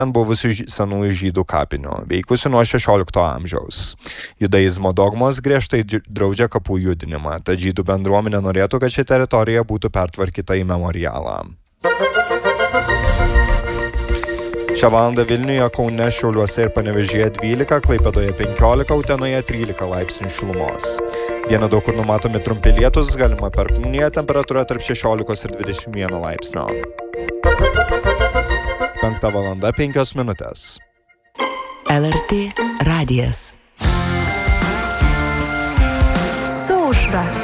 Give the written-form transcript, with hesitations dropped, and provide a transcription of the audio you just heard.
ant buvusių senųjų žydų kapinių, veikusių nuo 16 amžiaus. Judaizmo dogmos griežtai draudžia kapų judinimą, tad žydų bendruomenė norėtų, kad ši teritorija būtų pertvarkyta į memorialą. Šią valandą Vilniuje, Kaune, Šiauliuose ir Panevėžyje 12, Klaipėdoje 15, Utenoje 13 laipsnių šilumos. Dieną daug kur numatomi trumpi lietūs, galima perkūnija, temperatūra tarp 16 ir 21 laipsnio. 5 valanda 5 minutės. LRT radijas. Su aušra.